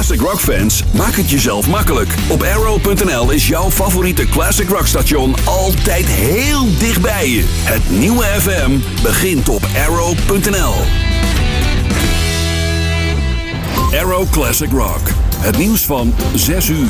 classic rock fans, maak het jezelf makkelijk. Op Arrow.nl is jouw favoriete classic rock station altijd heel dichtbij je. Het nieuwe FM begint op Arrow.nl. Arrow Classic Rock. Het nieuws van 6 uur.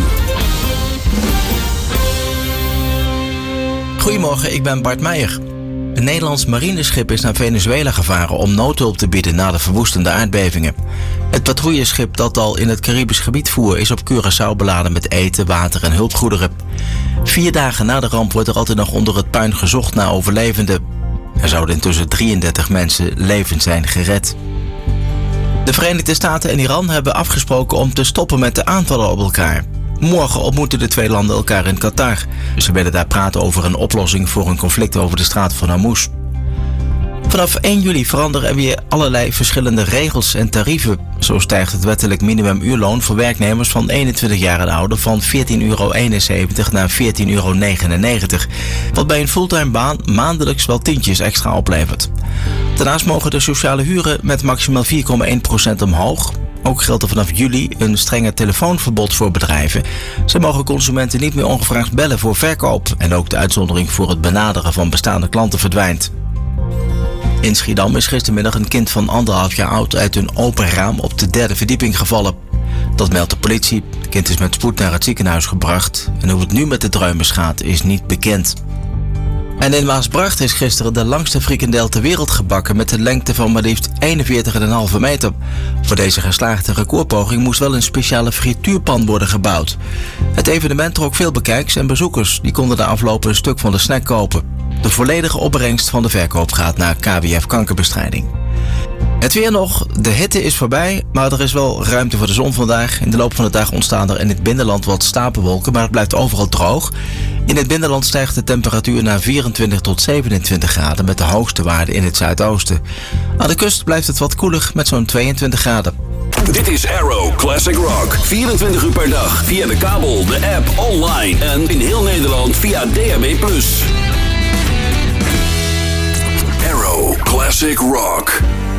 Goedemorgen, ik ben Bart Meijer. Een Nederlands marineschip is naar Venezuela gevaren om noodhulp te bieden na de verwoestende aardbevingen. Het patrouilleschip dat al in het Caribisch gebied voer is op Curaçao beladen met eten, water en hulpgoederen. 4 dagen na de ramp wordt er altijd nog onder het puin gezocht naar overlevenden. Er zouden intussen 33 mensen levend zijn gered. De Verenigde Staten en Iran hebben afgesproken om te stoppen met de aanvallen op elkaar. Morgen ontmoeten de twee landen elkaar in Qatar. Ze willen daar praten over een oplossing voor een conflict over de straat van Hormuz. Vanaf 1 juli veranderen er weer allerlei verschillende regels en tarieven. Zo stijgt het wettelijk minimumuurloon voor werknemers van 21 jaar en ouder van €14,71 naar €14,99. Wat bij een fulltime baan maandelijks wel tientjes extra oplevert. Daarnaast mogen de sociale huren met maximaal 4,1% omhoog. Ook geldt er vanaf juli een strenger telefoonverbod voor bedrijven. Ze mogen consumenten niet meer ongevraagd bellen voor verkoop. En ook de uitzondering voor het benaderen van bestaande klanten verdwijnt. In Schiedam is gistermiddag een kind van 1,5 jaar oud uit een open raam op de 3e verdieping gevallen. Dat meldt de politie. Het kind is met spoed naar het ziekenhuis gebracht. En hoe het nu met de dreumes gaat is niet bekend. En in Maasbracht is gisteren de langste frikandel ter wereld gebakken met een lengte van maar liefst 41,5 meter. Voor deze geslaagde recordpoging moest wel een speciale frituurpan worden gebouwd. Het evenement trok veel bekijks en bezoekers. Die konden de afloop een stuk van de snack kopen. De volledige opbrengst van de verkoop gaat naar KWF Kankerbestrijding. Het weer nog. De hitte is voorbij, maar er is wel ruimte voor de zon vandaag. In de loop van de dag ontstaan er in het binnenland wat stapelwolken, maar het blijft overal droog. In het binnenland stijgt de temperatuur naar 24 tot 27 graden met de hoogste waarde in het zuidoosten. Aan de kust blijft het wat koeler met zo'n 22 graden. Dit is Arrow Classic Rock. 24 uur per dag via de kabel, de app, online en in heel Nederland via DAB+. Arrow Classic Rock.